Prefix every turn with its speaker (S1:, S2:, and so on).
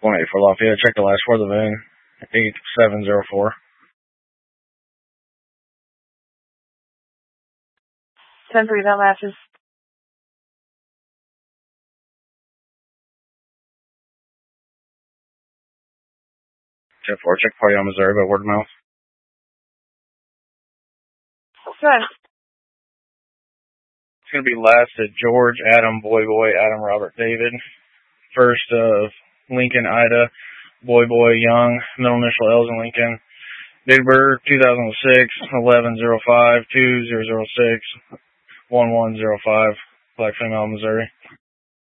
S1: 1-8 for Lafayette. Check the last four of the VIN. 8704.
S2: 10-3, that matches.
S1: 10-4, check party on Missouri by word of mouth.
S2: Good.
S1: It's going to be last at George, Adam, Boy, Adam, Robert, David. First of Lincoln, Ida, Boy, Young, middle initial L's in Lincoln. Date of birth, 2006, 11/05, 2006, 11/05, Black female, Missouri.